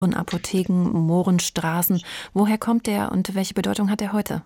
Apotheken, Mohrenstraßen. Woher kommt der und welche Bedeutung hat er heute?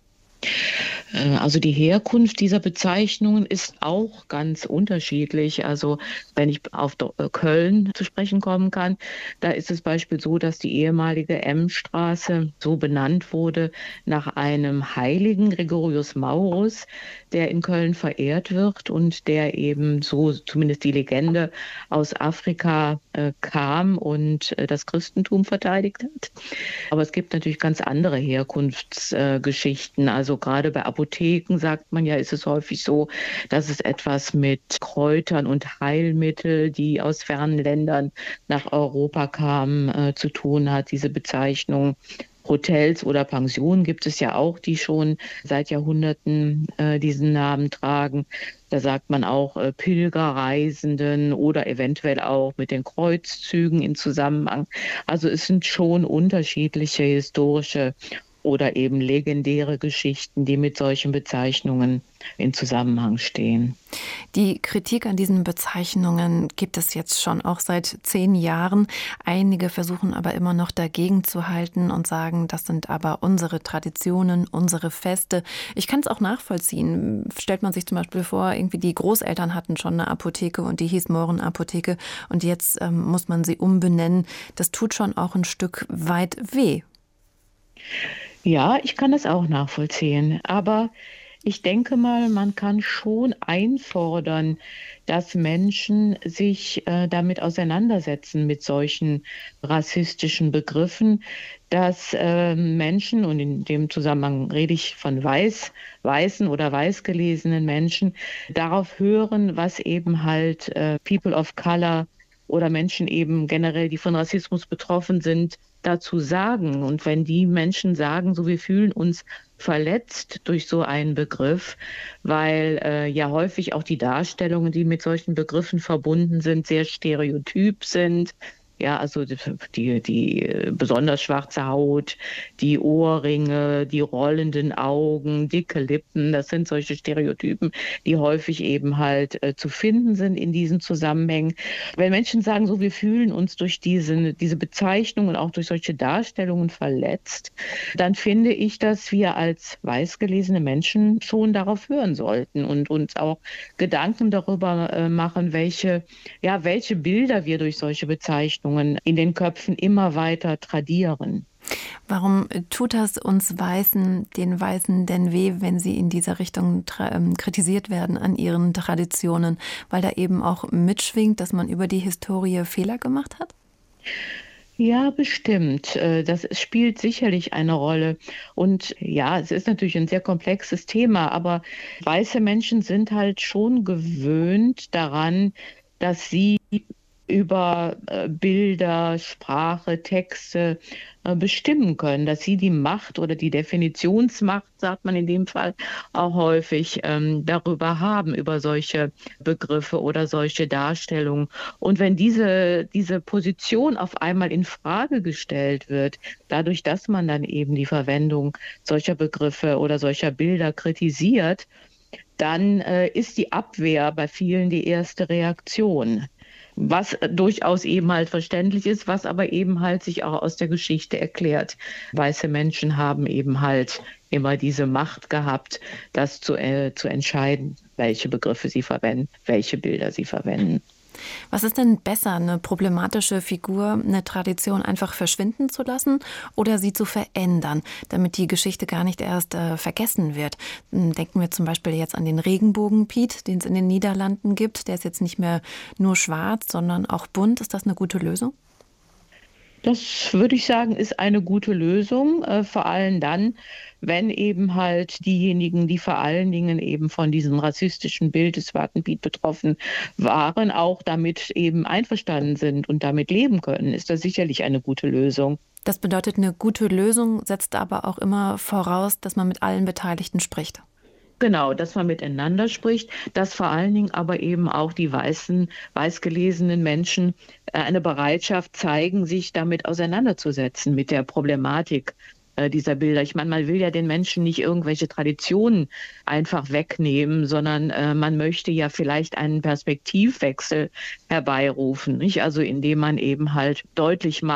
Also die Herkunft dieser Bezeichnungen ist auch ganz unterschiedlich. Also wenn ich auf Köln zu sprechen kommen kann, da ist es beispielsweise so, dass die ehemalige M-Straße so benannt wurde nach einem Heiligen, Gregorius Maurus, der in Köln verehrt wird und der eben, so zumindest die Legende, aus Afrika kam und das Christentum verteidigt hat. Aber es gibt natürlich ganz andere Herkunftsgeschichten. Also gerade bei Apotheken sagt man ja, ist es häufig so, dass es etwas mit Kräutern und Heilmittel, die aus fernen Ländern nach Europa kamen, zu tun hat, diese Bezeichnung. Hotels oder Pensionen gibt es ja auch, die schon seit Jahrhunderten diesen Namen tragen. Da sagt man auch Pilgerreisenden oder eventuell auch mit den Kreuzzügen in Zusammenhang. Also es sind schon unterschiedliche historische oder eben legendäre Geschichten, die mit solchen Bezeichnungen in Zusammenhang stehen. Die Kritik an diesen Bezeichnungen gibt es jetzt schon auch seit 10 Jahren. Einige versuchen aber immer noch dagegen zu halten und sagen, das sind aber unsere Traditionen, unsere Feste. Ich kann es auch nachvollziehen. Stellt man sich zum Beispiel vor, irgendwie die Großeltern hatten schon eine Apotheke und die hieß Mohrenapotheke und jetzt muss man sie umbenennen. Das tut schon auch ein Stück weit weh. Ja, ich kann das auch nachvollziehen. Aber ich denke mal, man kann schon einfordern, dass Menschen sich damit auseinandersetzen mit solchen rassistischen Begriffen, dass Menschen, und in dem Zusammenhang rede ich von weißen oder weißgelesenen Menschen, darauf hören, was eben halt People of Color oder Menschen eben generell, die von Rassismus betroffen sind, dazu sagen. Und wenn die Menschen sagen, so wir fühlen uns verletzt durch so einen Begriff, weil ja häufig auch die Darstellungen, die mit solchen Begriffen verbunden sind, sehr stereotyp sind. Ja, also die besonders schwarze Haut, die Ohrringe, die rollenden Augen, dicke Lippen, das sind solche Stereotypen, die häufig eben halt zu finden sind in diesen Zusammenhängen. Wenn Menschen sagen, so wir fühlen uns durch diese Bezeichnung und auch durch solche Darstellungen verletzt, dann finde ich, dass wir als weißgelesene Menschen schon darauf hören sollten und uns auch Gedanken darüber machen, welche Bilder wir durch solche Bezeichnungen in den Köpfen immer weiter tradieren. Warum tut das uns Weißen, den Weißen denn weh, wenn sie in dieser Richtung kritisiert werden an ihren Traditionen? Weil da eben auch mitschwingt, dass man über die Historie Fehler gemacht hat? Ja, bestimmt. Das spielt sicherlich eine Rolle. Und ja, es ist natürlich ein sehr komplexes Thema, aber weiße Menschen sind halt schon gewöhnt daran, dass sie über Bilder, Sprache, Texte bestimmen können, dass sie die Macht oder die Definitionsmacht, sagt man in dem Fall auch häufig, darüber haben, über solche Begriffe oder solche Darstellungen. Und wenn diese Position auf einmal in Frage gestellt wird, dadurch, dass man dann eben die Verwendung solcher Begriffe oder solcher Bilder kritisiert, dann ist die Abwehr bei vielen die erste Reaktion. Was durchaus eben halt verständlich ist, was aber eben halt sich auch aus der Geschichte erklärt. Weiße Menschen haben eben halt immer diese Macht gehabt, das zu entscheiden, welche Begriffe sie verwenden, welche Bilder sie verwenden. Was ist denn besser, eine problematische Figur, eine Tradition einfach verschwinden zu lassen oder sie zu verändern, damit die Geschichte gar nicht erst vergessen wird? Denken wir zum Beispiel jetzt an den Regenbogen-Piet, den es in den Niederlanden gibt. Der ist jetzt nicht mehr nur schwarz, sondern auch bunt. Ist das eine gute Lösung? Das würde ich sagen, ist eine gute Lösung, vor allem dann, wenn eben halt diejenigen, die vor allen Dingen eben von diesem rassistischen Bild des Zwarte Piet betroffen waren, auch damit eben einverstanden sind und damit leben können, ist das sicherlich eine gute Lösung. Das bedeutet, eine gute Lösung setzt aber auch immer voraus, dass man mit allen Beteiligten spricht. Genau, dass man miteinander spricht, dass vor allen Dingen aber eben auch die weißgelesenen Menschen eine Bereitschaft zeigen, sich damit auseinanderzusetzen, mit der Problematik dieser Bilder. Ich meine, man will ja den Menschen nicht irgendwelche Traditionen einfach wegnehmen, sondern man möchte ja vielleicht einen Perspektivwechsel herbeirufen, nicht? Also indem man eben halt deutlich macht,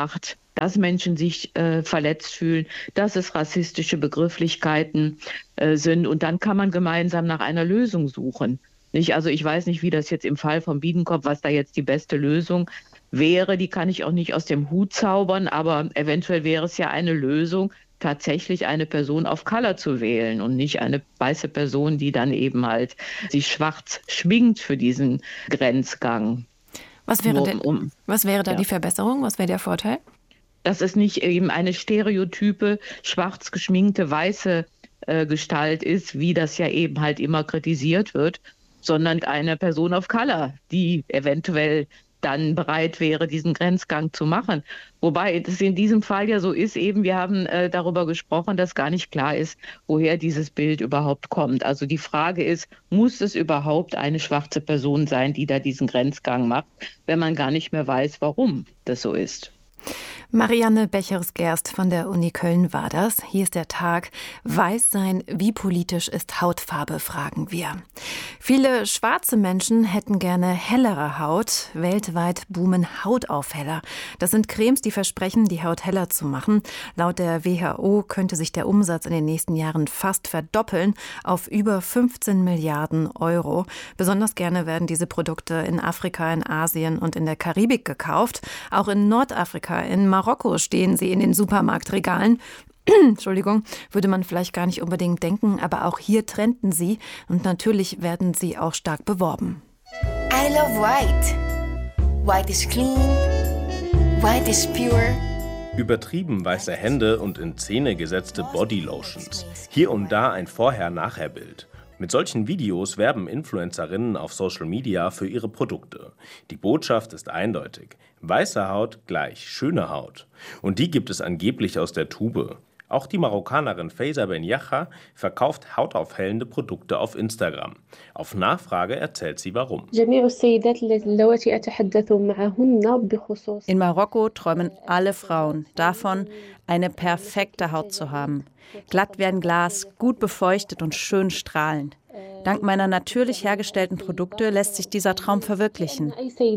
dass Menschen sich verletzt fühlen, dass es rassistische Begrifflichkeiten sind. Und dann kann man gemeinsam nach einer Lösung suchen. Nicht? Also ich weiß nicht, wie das jetzt im Fall von Biedenkopf, was da jetzt die beste Lösung wäre. Die kann ich auch nicht aus dem Hut zaubern, aber eventuell wäre es ja eine Lösung, tatsächlich eine Person of Color zu wählen und nicht eine weiße Person, die dann eben halt sich schwarz schminkt für diesen Grenzgang. Was wäre da die Verbesserung? Was wäre der Vorteil? Dass es nicht eben eine stereotype, schwarz geschminkte, weiße Gestalt ist, wie das ja eben halt immer kritisiert wird, sondern eine Person of Color, die eventuell dann bereit wäre, diesen Grenzgang zu machen. Wobei es in diesem Fall ja so ist, eben wir haben darüber gesprochen, dass gar nicht klar ist, woher dieses Bild überhaupt kommt. Also die Frage ist, muss es überhaupt eine schwarze Person sein, die da diesen Grenzgang macht, wenn man gar nicht mehr weiß, warum das so ist. Marianne Becheres-Gerst von der Uni Köln war das. Hier ist der Tag. Weiß sein, wie politisch ist Hautfarbe, fragen wir. Viele schwarze Menschen hätten gerne hellere Haut. Weltweit boomen Hautaufheller. Das sind Cremes, die versprechen, die Haut heller zu machen. Laut der WHO könnte sich der Umsatz in den nächsten Jahren fast verdoppeln auf über 15 Milliarden Euro. Besonders gerne werden diese Produkte in Afrika, in Asien und in der Karibik gekauft. Auch in Nordafrika, in Marokko stehen sie in den Supermarktregalen. Entschuldigung, würde man vielleicht gar nicht unbedingt denken, aber auch hier trenden sie und natürlich werden sie auch stark beworben. I love white. White is clean. White is pure. Übertrieben weiße Hände und in Szene gesetzte Bodylotions. Hier und da ein Vorher-Nachher-Bild. Mit solchen Videos werben Influencerinnen auf Social Media für ihre Produkte. Die Botschaft ist eindeutig. Weiße Haut gleich schöne Haut. Und die gibt es angeblich aus der Tube. Auch die Marokkanerin Faiza Ben Yacha verkauft hautaufhellende Produkte auf Instagram. Auf Nachfrage erzählt sie warum. In Marokko träumen alle Frauen davon, eine perfekte Haut zu haben. Glatt wie ein Glas, gut befeuchtet und schön strahlend. Dank meiner natürlich hergestellten Produkte lässt sich dieser Traum verwirklichen.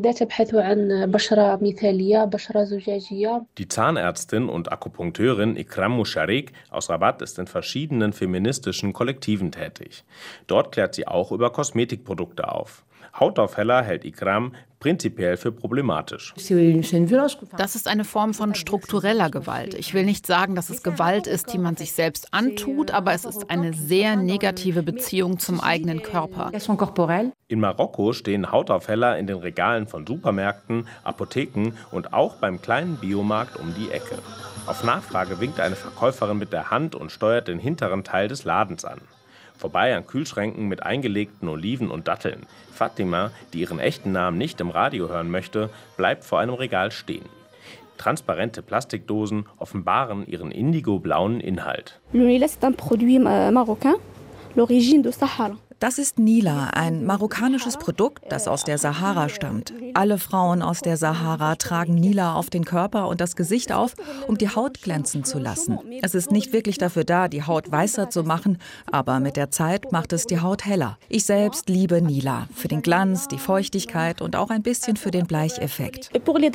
Die Zahnärztin und Akupunkteurin Ikram Musharik aus Rabat ist in verschiedenen feministischen Kollektiven tätig. Dort klärt sie auch über Kosmetikprodukte auf. Hautaufheller hält Ikram prinzipiell für problematisch. Das ist eine Form von struktureller Gewalt. Ich will nicht sagen, dass es Gewalt ist, die man sich selbst antut, aber es ist eine sehr negative Beziehung zum eigenen Körper. In Marokko stehen Hautaufheller in den Regalen von Supermärkten, Apotheken und auch beim kleinen Biomarkt um die Ecke. Auf Nachfrage winkt eine Verkäuferin mit der Hand und steuert den hinteren Teil des Ladens an. Vorbei an Kühlschränken mit eingelegten Oliven und Datteln. Fatima, die ihren echten Namen nicht im Radio hören möchte, bleibt vor einem Regal stehen. Transparente Plastikdosen offenbaren ihren indigo-blauen Inhalt. Das ist Nila, ein marokkanisches Produkt, das aus der Sahara stammt. Alle Frauen aus der Sahara tragen Nila auf den Körper und das Gesicht auf, um die Haut glänzen zu lassen. Es ist nicht wirklich dafür da, die Haut weißer zu machen, aber mit der Zeit macht es die Haut heller. Ich selbst liebe Nila, für den Glanz, die Feuchtigkeit und auch ein bisschen für den Bleicheffekt.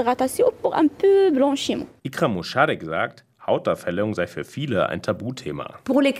Ikram Musharek sagt, Hautaufhellung sei für viele ein Tabuthema.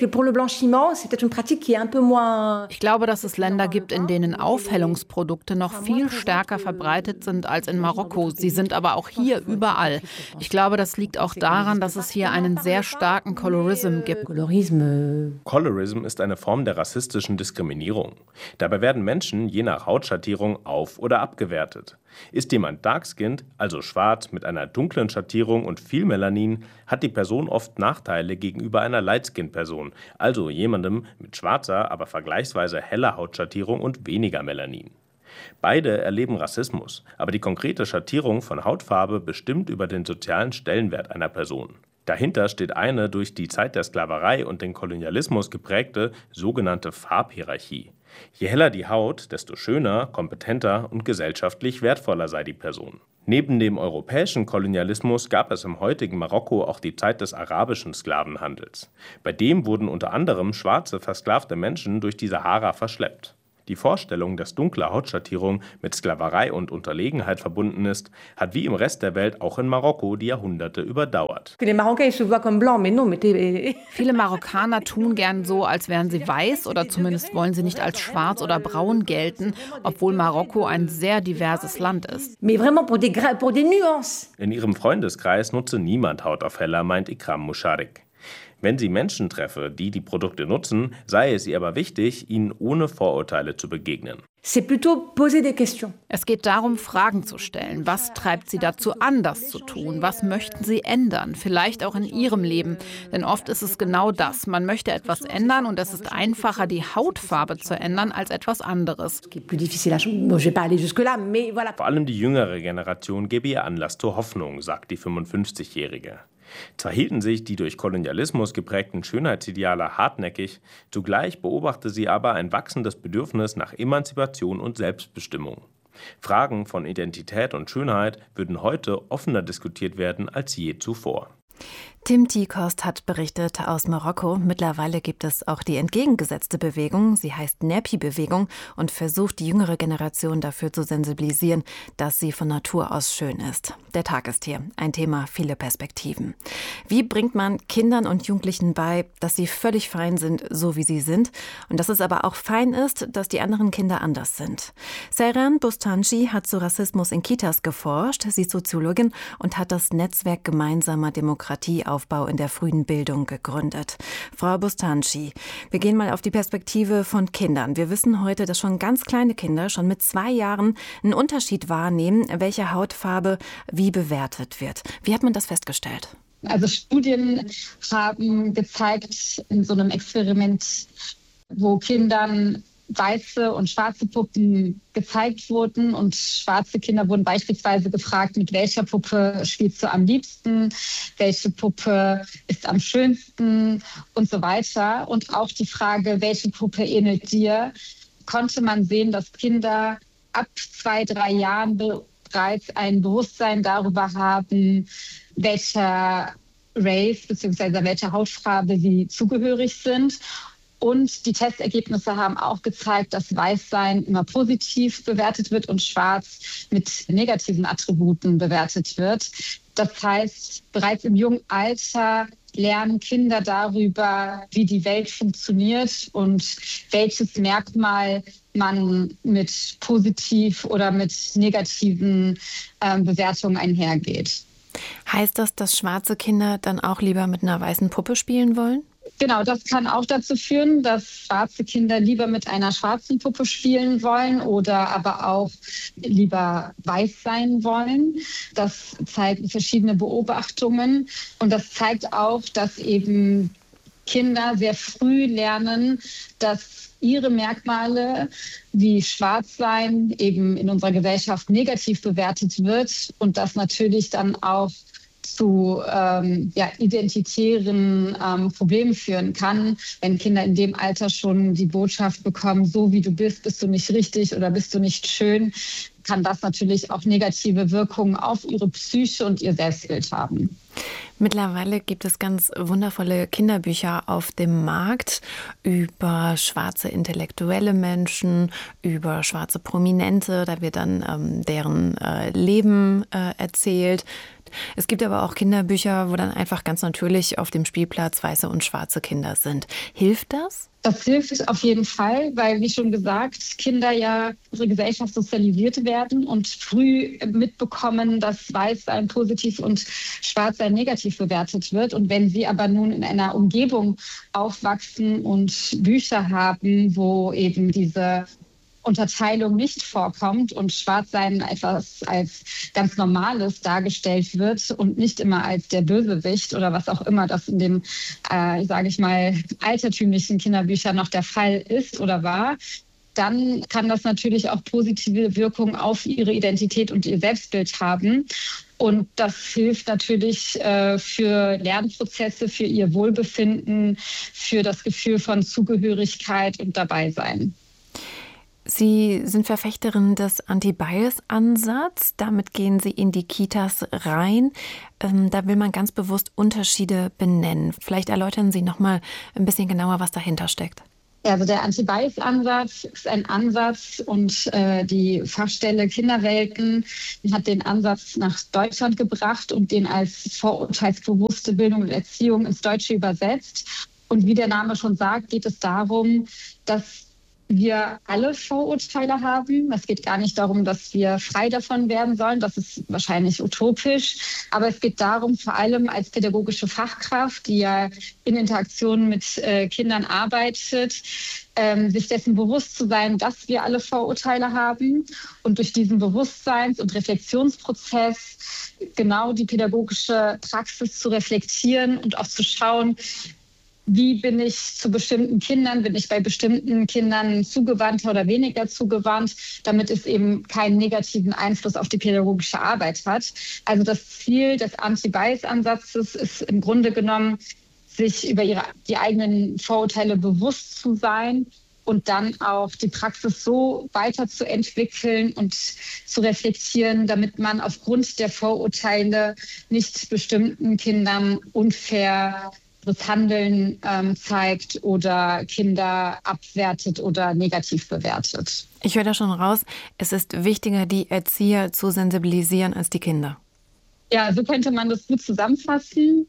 Ich glaube, dass es Länder gibt, in denen Aufhellungsprodukte noch viel stärker verbreitet sind als in Marokko. Sie sind aber auch hier überall. Ich glaube, das liegt auch daran, dass es hier einen sehr starken Colorism gibt. Colorism ist eine Form der rassistischen Diskriminierung. Dabei werden Menschen je nach Hautschattierung auf- oder abgewertet. Ist jemand dark-skinned, also schwarz mit einer dunklen Schattierung und viel Melanin, hat die Person oft Nachteile gegenüber einer light-skinned-Person, also jemandem mit schwarzer, aber vergleichsweise heller Hautschattierung und weniger Melanin. Beide erleben Rassismus, aber die konkrete Schattierung von Hautfarbe bestimmt über den sozialen Stellenwert einer Person. Dahinter steht eine durch die Zeit der Sklaverei und den Kolonialismus geprägte sogenannte Farbhierarchie. Je heller die Haut, desto schöner, kompetenter und gesellschaftlich wertvoller sei die Person. Neben dem europäischen Kolonialismus gab es im heutigen Marokko auch die Zeit des arabischen Sklavenhandels. Bei dem wurden unter anderem schwarze, versklavte Menschen durch die Sahara verschleppt. Die Vorstellung, dass dunkle Hautschattierung mit Sklaverei und Unterlegenheit verbunden ist, hat wie im Rest der Welt auch in Marokko die Jahrhunderte überdauert. Viele Marokkaner tun gern so, als wären sie weiß oder zumindest wollen sie nicht als schwarz oder braun gelten, obwohl Marokko ein sehr diverses Land ist. In ihrem Freundeskreis nutze niemand Haut auf heller, meint Ikram Musharik. Wenn sie Menschen treffe, die die Produkte nutzen, sei es ihr aber wichtig, ihnen ohne Vorurteile zu begegnen. Es geht darum, Fragen zu stellen. Was treibt sie dazu an, das zu tun? Was möchten sie ändern? Vielleicht auch in ihrem Leben. Denn oft ist es genau das. Man möchte etwas ändern und es ist einfacher, die Hautfarbe zu ändern, als etwas anderes. Vor allem die jüngere Generation gebe ihr Anlass zur Hoffnung, sagt die 55-Jährige. Zwar hielten sich die durch Kolonialismus geprägten Schönheitsideale hartnäckig, zugleich beobachte sie aber ein wachsendes Bedürfnis nach Emanzipation und Selbstbestimmung. Fragen von Identität und Schönheit würden heute offener diskutiert werden als je zuvor. Tim Tikost hat berichtet aus Marokko. Mittlerweile gibt es auch die entgegengesetzte Bewegung. Sie heißt Nepi-Bewegung und versucht, die jüngere Generation dafür zu sensibilisieren, dass sie von Natur aus schön ist. Der Tag ist hier. Ein Thema, viele Perspektiven. Wie bringt man Kindern und Jugendlichen bei, dass sie völlig fein sind, so wie sie sind, und dass es aber auch fein ist, dass die anderen Kinder anders sind? Seyran Bostanci hat zu Rassismus in Kitas geforscht. Sie ist Soziologin und hat das Netzwerk Gemeinsamer Demokratieaufbau in der frühen Bildung gegründet. Frau Bostanci, wir gehen mal auf die Perspektive von Kindern. Wir wissen heute, dass schon ganz kleine Kinder schon mit 2 Jahren einen Unterschied wahrnehmen, welche Hautfarbe wie bewertet wird. Wie hat man das festgestellt? Also Studien haben gezeigt, in so einem Experiment, wo Kindern weiße und schwarze Puppen gezeigt wurden und schwarze Kinder wurden beispielsweise gefragt, mit welcher Puppe spielst du am liebsten, welche Puppe ist am schönsten und so weiter. Und auch die Frage, welche Puppe ähnelt dir, konnte man sehen, dass Kinder ab 2, 3 Jahren bereits ein Bewusstsein darüber haben, welcher Race bzw. welcher Hautfarbe sie zugehörig sind. Und die Testergebnisse haben auch gezeigt, dass Weißsein immer positiv bewertet wird und Schwarz mit negativen Attributen bewertet wird. Das heißt, bereits im jungen Alter lernen Kinder darüber, wie die Welt funktioniert und welches Merkmal man mit positiv oder mit negativen Bewertungen einhergeht. Heißt das, dass schwarze Kinder dann auch lieber mit einer weißen Puppe spielen wollen? Genau, das kann auch dazu führen, dass schwarze Kinder lieber mit einer schwarzen Puppe spielen wollen oder aber auch lieber weiß sein wollen. Das zeigen verschiedene Beobachtungen. Und das zeigt auch, dass eben Kinder sehr früh lernen, dass ihre Merkmale wie Schwarzsein eben in unserer Gesellschaft negativ bewertet wird und das natürlich dann auch zu identitären Problemen führen kann, wenn Kinder in dem Alter schon die Botschaft bekommen, so wie du bist du nicht richtig oder bist du nicht schön, kann das natürlich auch negative Wirkungen auf ihre Psyche und ihr Selbstbild haben. Mittlerweile gibt es ganz wundervolle Kinderbücher auf dem Markt über schwarze intellektuelle Menschen, über schwarze Prominente. Da wird dann deren Leben erzählt. Es gibt aber auch Kinderbücher, wo dann einfach ganz natürlich auf dem Spielplatz weiße und schwarze Kinder sind. Hilft das? Das hilft auf jeden Fall, weil, wie schon gesagt, Kinder ja unsere Gesellschaft sozialisiert werden und früh mitbekommen, dass Weißsein positiv und Schwarzsein negativ bewertet wird. Und wenn sie aber nun in einer Umgebung aufwachsen und Bücher haben, wo eben diese Unterteilung nicht vorkommt und Schwarzsein etwas als ganz Normales dargestellt wird und nicht immer als der Bösewicht oder was auch immer das in den, sage ich mal, altertümlichen Kinderbüchern noch der Fall ist oder war, dann kann das natürlich auch positive Wirkungen auf ihre Identität und ihr Selbstbild haben. Und das hilft natürlich für Lernprozesse, für ihr Wohlbefinden, für das Gefühl von Zugehörigkeit und Dabeisein. Sie sind Verfechterin des Anti-Bias-Ansatz. Damit gehen Sie in die Kitas rein. Da will man ganz bewusst Unterschiede benennen. Vielleicht erläutern Sie noch mal ein bisschen genauer, was dahinter steckt. Also der Anti-Bias-Ansatz ist ein Ansatz und die Fachstelle Kinderwelten hat den Ansatz nach Deutschland gebracht und den als vorurteilsbewusste Bildung und Erziehung ins Deutsche übersetzt. Und wie der Name schon sagt, geht es darum, dass wir alle Vorurteile haben. Es geht gar nicht darum, dass wir frei davon werden sollen. Das ist wahrscheinlich utopisch. Aber es geht darum, vor allem als pädagogische Fachkraft, die ja in Interaktion mit Kindern arbeitet, sich dessen bewusst zu sein, dass wir alle Vorurteile haben und durch diesen Bewusstseins- und Reflexionsprozess genau die pädagogische Praxis zu reflektieren und auch zu schauen, wie bin ich zu bestimmten Kindern, bin ich bei bestimmten Kindern zugewandter oder weniger zugewandt, damit es eben keinen negativen Einfluss auf die pädagogische Arbeit hat. Also das Ziel des Anti-Bias-Ansatzes ist im Grunde genommen, sich über die eigenen Vorurteile bewusst zu sein und dann auch die Praxis so weiterzuentwickeln und zu reflektieren, damit man aufgrund der Vorurteile nicht bestimmten Kindern unfair das Handeln zeigt oder Kinder abwertet oder negativ bewertet. Ich höre da schon raus, es ist wichtiger, die Erzieher zu sensibilisieren als die Kinder. Ja, so könnte man das gut zusammenfassen.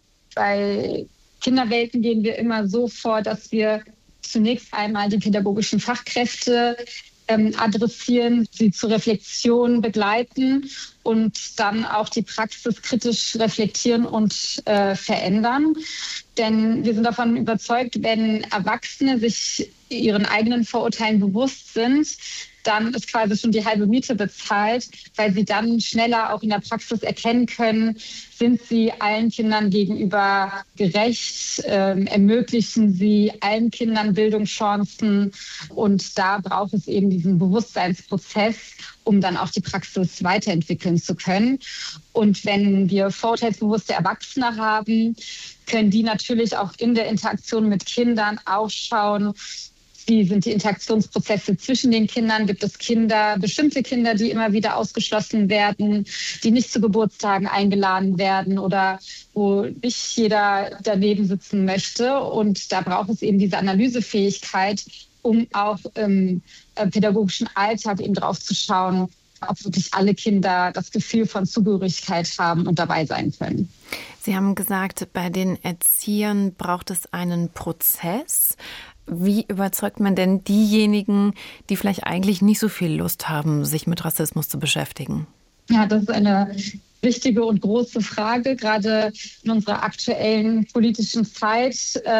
Bei Kinderwelten gehen wir immer so vor, dass wir zunächst einmal die pädagogischen Fachkräfte adressieren, sie zur Reflexion begleiten und dann auch die Praxis kritisch reflektieren und verändern. Denn wir sind davon überzeugt, wenn Erwachsene sich ihren eigenen Vorurteilen bewusst sind, dann ist quasi schon die halbe Miete bezahlt, weil sie dann schneller auch in der Praxis erkennen können, sind sie allen Kindern gegenüber gerecht, ermöglichen sie allen Kindern Bildungschancen. Und da braucht es eben diesen Bewusstseinsprozess, um dann auch die Praxis weiterentwickeln zu können. Und wenn wir vorurteilsbewusste Erwachsene haben, können die natürlich auch in der Interaktion mit Kindern aufschauen, wie sind die Interaktionsprozesse zwischen den Kindern? Gibt es bestimmte Kinder, die immer wieder ausgeschlossen werden, die nicht zu Geburtstagen eingeladen werden oder wo nicht jeder daneben sitzen möchte? Und da braucht es eben diese Analysefähigkeit, um auch im pädagogischen Alltag eben drauf zu schauen, ob wirklich alle Kinder das Gefühl von Zugehörigkeit haben und dabei sein können. Sie haben gesagt, bei den Erziehern braucht es einen Prozess. Wie überzeugt man denn diejenigen, die vielleicht eigentlich nicht so viel Lust haben, sich mit Rassismus zu beschäftigen? Ja, das ist eine wichtige und große Frage, gerade in unserer aktuellen politischen Zeit,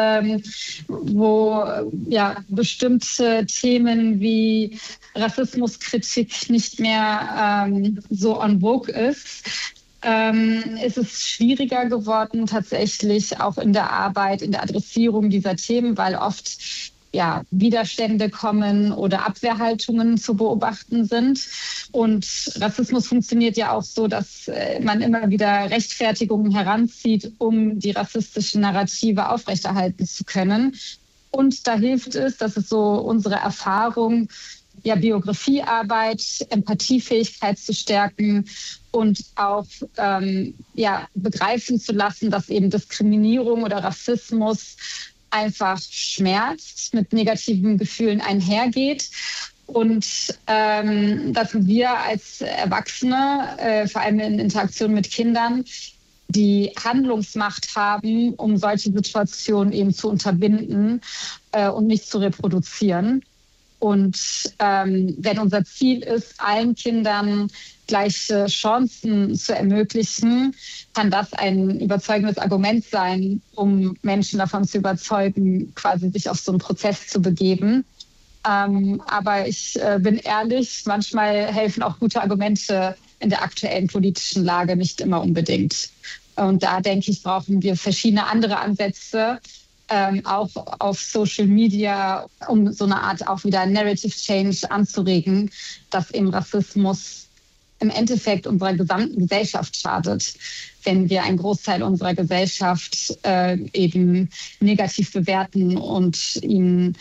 wo ja bestimmte Themen wie Rassismuskritik nicht mehr so en vogue ist. Ist es schwieriger geworden, tatsächlich auch in der Arbeit, in der Adressierung dieser Themen, weil oft Widerstände kommen oder Abwehrhaltungen zu beobachten sind. Und Rassismus funktioniert ja auch so, dass man immer wieder Rechtfertigungen heranzieht, um die rassistischen Narrative aufrechterhalten zu können. Und da hilft es, das ist so unsere Erfahrung, Biografiearbeit, Empathiefähigkeit zu stärken und auch begreifen zu lassen, dass eben Diskriminierung oder Rassismus einfach schmerzt, mit negativen Gefühlen einhergeht. Und dass wir als Erwachsene, vor allem in Interaktion mit Kindern, die Handlungsmacht haben, um solche Situationen eben zu unterbinden und nicht zu reproduzieren. Und wenn unser Ziel ist, allen Kindern gleiche Chancen zu ermöglichen, kann das ein überzeugendes Argument sein, um Menschen davon zu überzeugen, quasi sich auf so einen Prozess zu begeben. Aber ich bin ehrlich, manchmal helfen auch gute Argumente in der aktuellen politischen Lage nicht immer unbedingt. Und da, denke ich, brauchen wir verschiedene andere Ansätze, auch auf Social Media, um so eine Art auch wieder Narrative Change anzuregen, dass eben Rassismus im Endeffekt unserer gesamten Gesellschaft schadet, wenn wir einen Großteil unserer Gesellschaft eben negativ bewerten und ihnen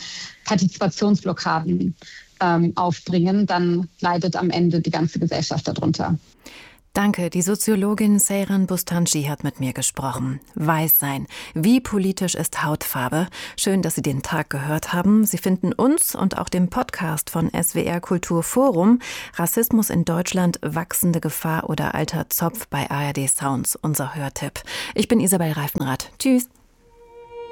Partizipationsblockaden aufbringen, dann leidet am Ende die ganze Gesellschaft darunter. Danke, die Soziologin Seyran Bostanci hat mit mir gesprochen. Weiß sein. Wie politisch ist Hautfarbe? Schön, dass Sie den Tag gehört haben. Sie finden uns und auch den Podcast von SWR Kulturforum Rassismus in Deutschland, wachsende Gefahr oder alter Zopf bei ARD Sounds, unser Hörtipp. Ich bin Isabel Reifenrath. Tschüss.